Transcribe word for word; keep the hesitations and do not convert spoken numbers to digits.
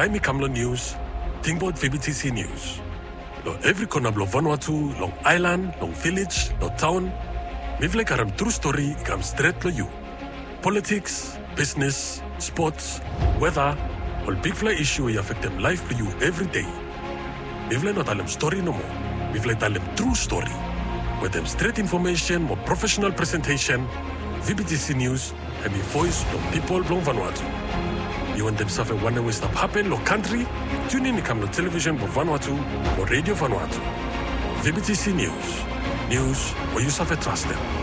time Kamlo News, think about V B T C News. Lo every corner of Vanuatu, long island, long village, long town, mivle karam true story comes straight to you. Politics, business, sports, weather, all big fly issue will affect them life for you every day. Mivle not tell them story no more. Mivle tell them true story. With them straight information, more professional presentation, V B T C News, and the voice from people from Vanuatu. You want them suffer one way stuff happen, lo country, tune in to come to television for Vanuatu or radio Vanuatu. V B T C News. News where you suffer trust them.